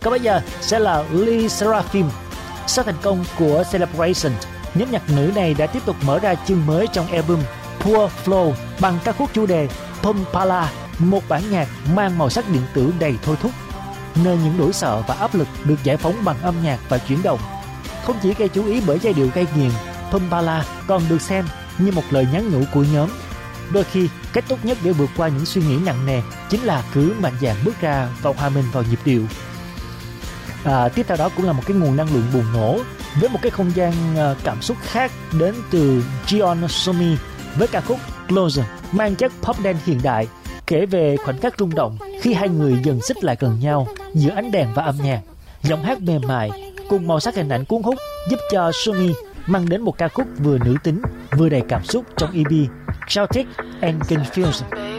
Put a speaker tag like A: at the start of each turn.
A: Còn bây giờ sẽ là Lee Seraphim. Sau thành công của Celebration, nhóm nhạc nữ này đã tiếp tục mở ra chương mới trong album Poor Flow bằng ca khúc chủ đề Pumpala, một bản nhạc mang màu sắc điện tử đầy thôi thúc, nơi những nỗi sợ và áp lực được giải phóng bằng âm nhạc và chuyển động. Không chỉ gây chú ý bởi giai điệu gây nghiền, Pumpala còn được xem như một lời nhắn nhủ của nhóm. Đôi khi, cách tốt nhất để vượt qua những suy nghĩ nặng nề chính là cứ mạnh dạn bước ra và hòa mình vào nhịp điệu. Tiếp theo đó cũng là một cái nguồn năng lượng bùng nổ với một cái không gian cảm xúc khác đến từ Jeon Somi với ca khúc Closer, mang chất pop dance hiện đại, kể về khoảnh khắc rung động khi hai người dần xích lại gần nhau giữa ánh đèn và âm nhạc. Giọng hát mềm mại cùng màu sắc hình ảnh cuốn hút giúp cho Somi mang đến một ca khúc vừa nữ tính vừa đầy cảm xúc trong EP Chaotic and Confused.